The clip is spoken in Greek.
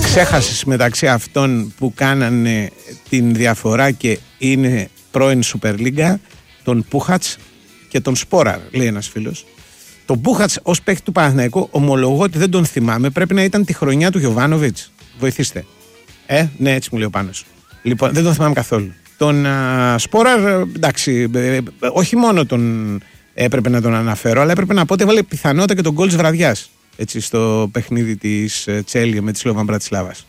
Ξέχασες μεταξύ αυτών που κάνανε την διαφορά και είναι πρώην Σούπερ Λίγκα, τον Πούχατς και τον Σπόραρ, λέει ένας φίλος. Τον Πούχατς ως παίκτη του Παναθηναϊκού, ομολογώ ότι δεν τον θυμάμαι. Πρέπει να ήταν τη χρονιά του Γιοβάνοβιτς. Βοηθήστε. Ναι, έτσι μου λέει ο Πάνος. Λοιπόν, δεν τον θυμάμαι καθόλου. Τον Σπόραρ, εντάξει, όχι μόνο τον έπρεπε να τον αναφέρω, αλλά έπρεπε να πω ότι έβαλε πιθανότητα και τον γκολ της βραδιάς. Έτσι, στο παιχνίδι της Τσέλια με τη Σλόβαν Μπρατισλάβας.